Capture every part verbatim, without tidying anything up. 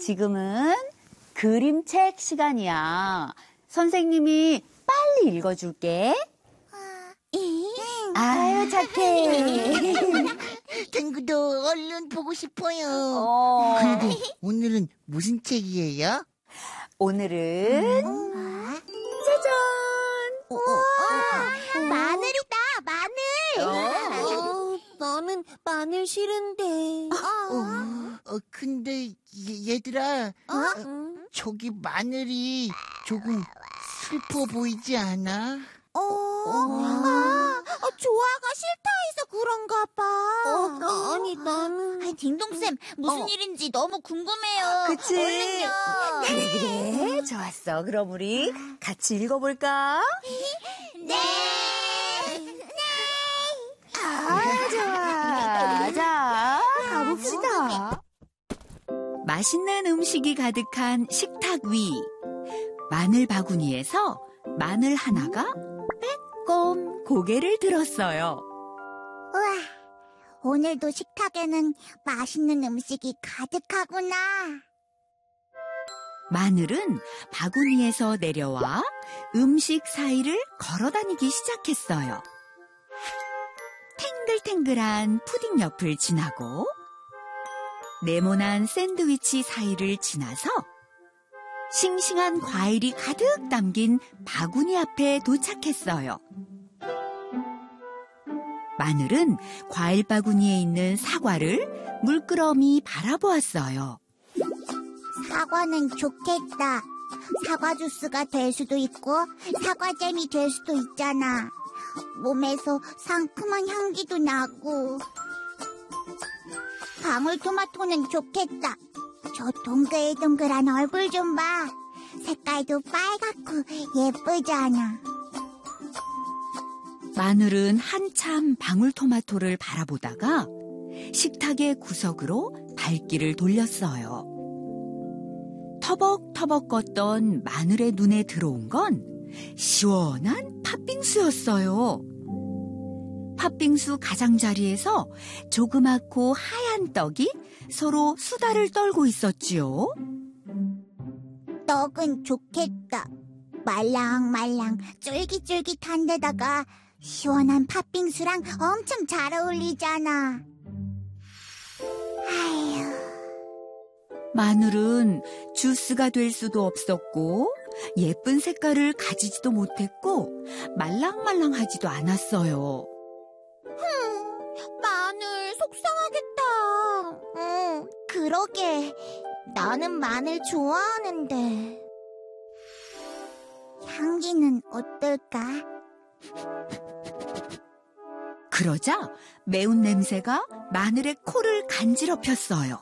지금은 그림책 시간이야. 선생님이 빨리 읽어줄게. 아유, 착해. 탱구도 얼른 보고 싶어요. 어. 근데 오늘은 무슨 책이에요? 오늘은 음. 짜잔! 우와, 마늘이다, 마늘. 어, 나는 마늘 싫은데. 어, 어, 근데 얘, 얘들아, 어? 응? 저기 마늘이 조금 슬퍼 보이지 않아? 어, 아, 조아가 싫다 해서 그런가 봐. 어, 아니, 나는. 아이, 딩동쌤, 무슨 어. 일인지 너무 궁금해요. 그치? 얼른요. 그래, 그래. 좋았어. 그럼 우리 같이 읽어볼까? 네. 아, 좋아. 자, 가봅시다. 맛있는 음식이 가득한 식탁 위. 마늘 바구니에서 마늘 하나가 빼꼼 고개를 들었어요. 우와, 오늘도 식탁에는 맛있는 음식이 가득하구나. 마늘은 바구니에서 내려와 음식 사이를 걸어다니기 시작했어요. 탱글탱글한 푸딩 옆을 지나고 네모난 샌드위치 사이를 지나서 싱싱한 과일이 가득 담긴 바구니 앞에 도착했어요. 마늘은 과일 바구니에 있는 사과를 물끄러미 바라보았어요. 사과는 좋겠다. 사과 주스가 될 수도 있고 사과잼이 될 수도 있잖아. 몸에서 상큼한 향기도 나고. 방울토마토는 좋겠다. 저 동글동글한 얼굴 좀 봐. 색깔도 빨갛고 예쁘잖아. 마늘은 한참 방울토마토를 바라보다가 식탁의 구석으로 발길을 돌렸어요. 터벅터벅 걷던 마늘의 눈에 들어온 건 시원한 팥빙수였어요. 팥빙수 가장자리에서 조그맣고 하얀 떡이 서로 수다를 떨고 있었지요. 떡은 좋겠다. 말랑말랑 쫄깃쫄깃한 데다가 시원한 팥빙수랑 엄청 잘 어울리잖아. 아휴. 마늘은 주스가 될 수도 없었고 예쁜 색깔을 가지지도 못했고 말랑말랑하지도 않았어요. 마늘 속상하겠다. 응, 그러게. 나는 마늘 좋아하는데. 향기는 어떨까? 그러자 매운 냄새가 마늘의 코를 간지럽혔어요.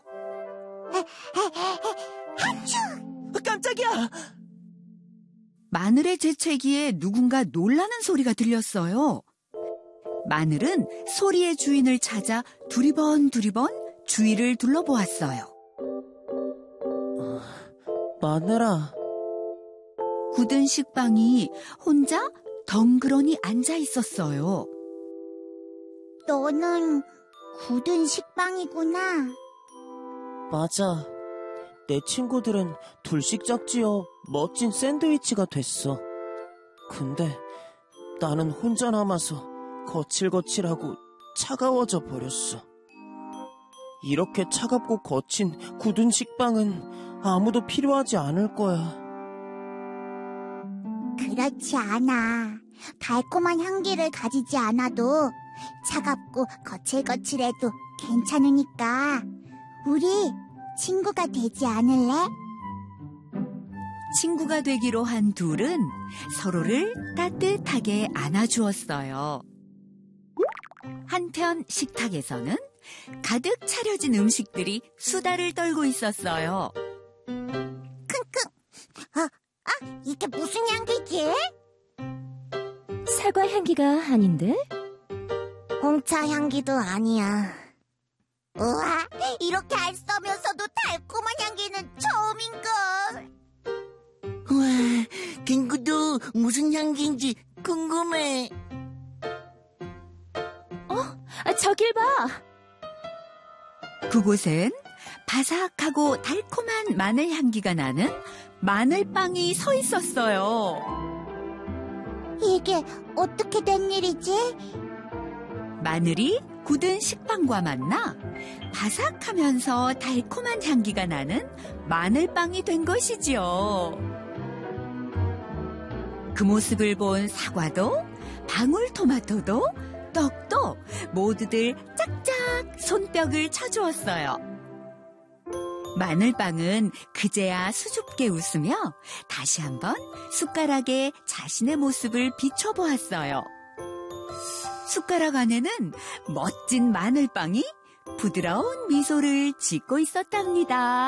깜짝이야! 마늘의 재채기에 누군가 놀라는 소리가 들렸어요. 마늘은 소리의 주인을 찾아 두리번 두리번 주위를 둘러보았어요. 마늘아. 굳은 식빵이 혼자 덩그러니 앉아 있었어요. 너는 굳은 식빵이구나. 맞아. 내 친구들은 둘씩 짝지어 멋진 샌드위치가 됐어. 근데 나는 혼자 남아서 거칠거칠하고 차가워져 버렸어. 이렇게 차갑고 거친 굳은 식빵은 아무도 필요하지 않을 거야. 그렇지 않아. 달콤한 향기를 가지지 않아도 차갑고 거칠거칠해도 괜찮으니까 우리 친구가 되지 않을래? 친구가 되기로 한 둘은 서로를 따뜻하게 안아주었어요. 한편 식탁에서는 가득 차려진 음식들이 수다를 떨고 있었어요. 킁킁. 아, 아, 이게 무슨 향기지? 사과 향기가 아닌데? 홍차 향기도 아니야. 우와, 이렇게 알싸면서도 달콤한 향기는 처음인걸. 우와, 딩구도 무슨 향기인지 궁금해. 아, 저길 봐. 그곳엔 바삭하고 달콤한 마늘 향기가 나는 마늘빵이 서 있었어요. 이게 어떻게 된 일이지? 마늘이 굳은 식빵과 만나 바삭하면서 달콤한 향기가 나는 마늘빵이 된 것이지요. 그 모습을 본 사과도, 방울토마토도, 떡도 모두들 짝짝 손뼉을 쳐주었어요. 마늘빵은 그제야 수줍게 웃으며 다시 한번 숟가락에 자신의 모습을 비춰보았어요. 숟가락 안에는 멋진 마늘빵이 부드러운 미소를 짓고 있었답니다.